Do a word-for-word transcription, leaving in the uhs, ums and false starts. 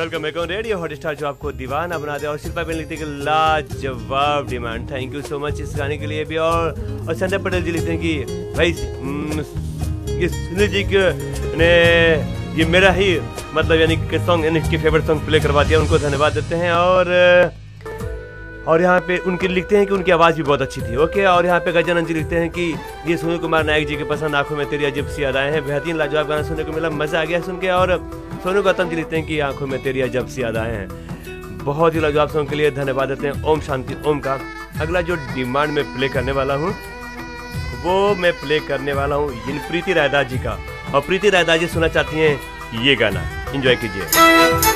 Welcome back on radio Hotstar जो आपको दीवाना बना दे। और शिल्पा बेन लिखते हैं कि लाजवाब demand, thank you so much इस गाने के लिए भी। और और संजय पटेल जी लिखते हैं कि भाई ये सुनील जी के ने ये मेरा ही मतलब यानी कि सॉन्ग यानी कि फेवरेट सॉन्ग प्ले करवा दिया, उनको धन्यवाद देते हैं। और और यहाँ पे उनके लिखते हैं कि उनकी आवाज़ भी बहुत अच्छी थी। ओके, और यहाँ पे गजानंद जी लिखते हैं कि ये सुनील कुमार नायक जी के पसंद आंखों में तेरी अजब सी यादें हैं, बेहतरीन लाजवाब गाना सुनने को मिला, मज़ा आ गया सुन के। और सोनू गौतम जी लिखते हैं कि आंखों में तेरी अजब सी यादें हैं, बहुत ही लाजवाब सॉन्ग के लिए धन्यवाद देते हैं। ओम शांति ओम का अगला जो डिमांड में प्ले करने वाला हूँ वो मैं प्ले करने वाला हूँ इन प्रीति रायदास जी का। और प्रीति रायदास जी सुनना चाहती हैं ये गाना, एंजॉय कीजिए।